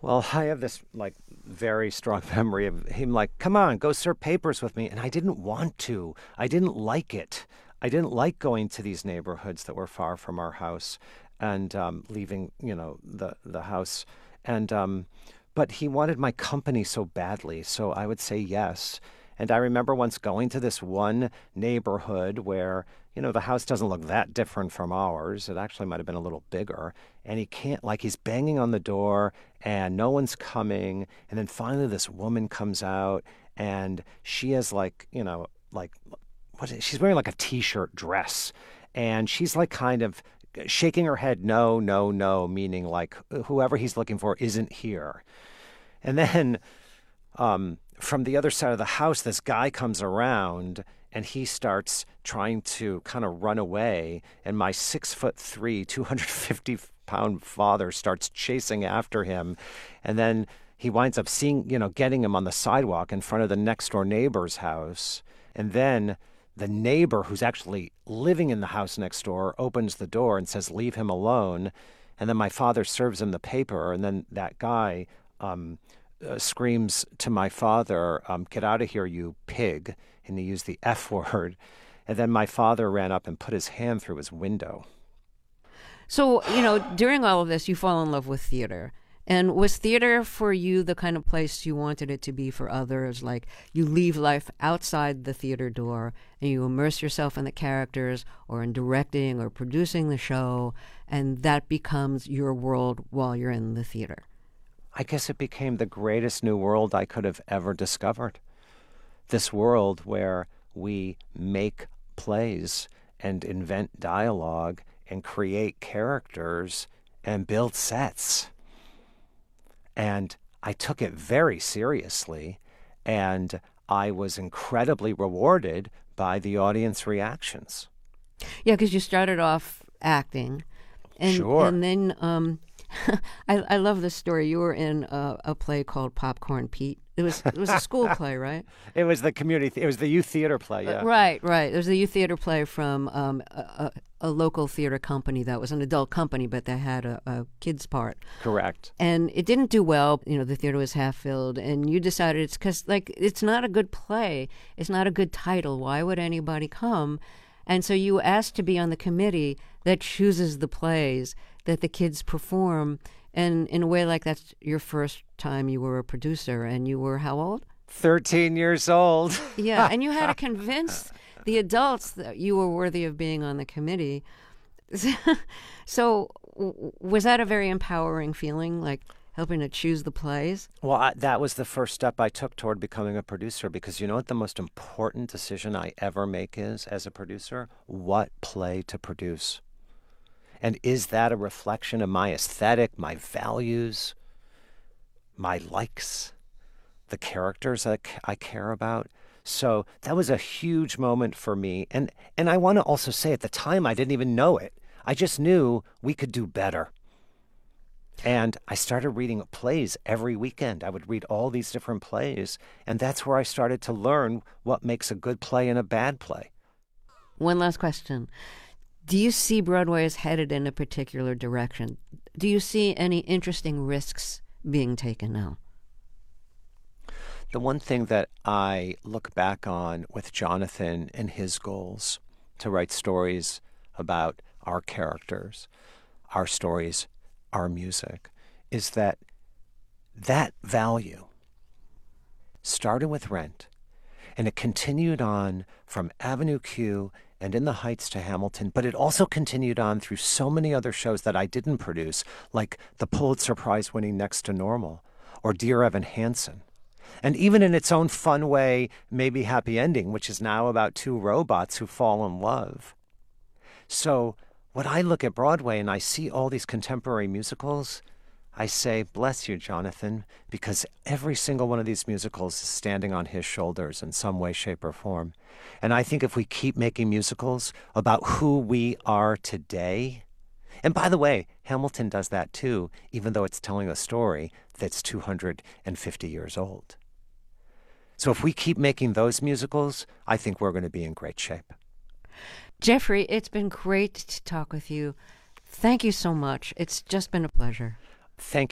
Well, I have this like very strong memory of him like, "Come on, go serve papers with me." And I didn't want to. I didn't like it. I didn't like going to these neighborhoods that were far from our house and leaving, the house. And but he wanted my company so badly, so I would say yes. And I remember once going to this one neighborhood where, the house doesn't look that different from ours. It actually might have been a little bigger. And he can't, like, he's banging on the door and no one's coming. And then finally, this woman comes out and she has, like, she's wearing like a t shirt dress. And she's like kind of shaking her head, no, no, no, meaning like whoever he's looking for isn't here. And then from the other side of the house, this guy comes around and he starts trying to kind of run away. And my 6'3", 250-pound father starts chasing after him. And then he winds up getting him on the sidewalk in front of the next door neighbor's house. And then the neighbor who's actually living in the house next door opens the door and says, "Leave him alone." And then my father serves him the paper. And then that guy screams to my father, "Get out of here, you pig." And he used the F word. And then my father ran up and put his hand through his window. So, during all of this, you fall in love with theater. And was theater for you the kind of place you wanted it to be for others? Like you leave life outside the theater door and you immerse yourself in the characters or in directing or producing the show, and that becomes your world while you're in the theater. I guess it became the greatest new world I could have ever discovered. This world where we make plays and invent dialogue and create characters and build sets. And I took it very seriously, and I was incredibly rewarded by the audience reactions. Yeah, because you started off acting, and Sure. and then I love this story. You were in a play called Popcorn Pete. It was a school play, right? It was the it was the youth theater play, yeah. Right, right. It was a youth theater play from a local theater company that was an adult company, but they had a kids part. Correct. And it didn't do well. The theater was half filled, and you decided it's because it's not a good play. It's not a good title. Why would anybody come? And so you asked to be on the committee that chooses the plays that the kids perform. And in a way, like that's your first time you were a producer, and you were how old? 13 years old. Yeah, and you had to convince the adults that you were worthy of being on the committee. So was that a very empowering feeling, like helping to choose the plays? Well, that was the first step I took toward becoming a producer, because you know what the most important decision I ever make is as a producer? What play to produce. And is that a reflection of my aesthetic, my values, my likes, the characters that I care about? So that was a huge moment for me. And I want to also say at the time, I didn't even know it. I just knew we could do better. And I started reading plays every weekend. I would read all these different plays. And that's where I started to learn what makes a good play and a bad play. One last question. Do you see Broadway as headed in a particular direction? Do you see any interesting risks being taken now? The one thing that I look back on with Jonathan and his goals to write stories about our characters, our stories, our music, is that value started with Rent, and it continued on from Avenue Q and In the Heights to Hamilton, but it also continued on through so many other shows that I didn't produce, like the Pulitzer Prize winning Next to Normal or Dear Evan Hansen. And even in its own fun way, maybe Happy Ending, which is now about two robots who fall in love. So when I look at Broadway and I see all these contemporary musicals, I say, bless you, Jonathan, because every single one of these musicals is standing on his shoulders in some way, shape, or form. And I think if we keep making musicals about who we are today, and by the way, Hamilton does that too, even though it's telling a story that's 250 years old. So if we keep making those musicals, I think we're going to be in great shape. Jeffrey, it's been great to talk with you. Thank you so much. It's just been a pleasure. Thank